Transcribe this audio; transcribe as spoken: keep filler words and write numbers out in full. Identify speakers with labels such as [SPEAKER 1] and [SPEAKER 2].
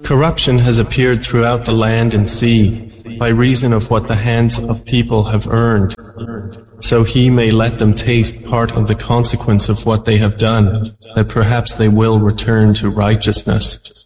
[SPEAKER 1] Corruption has appeared throughout the land and sea, by reason of what the hands of people have earned, so He may let them taste part of the consequence of what they have done, that perhaps they will return to righteousness.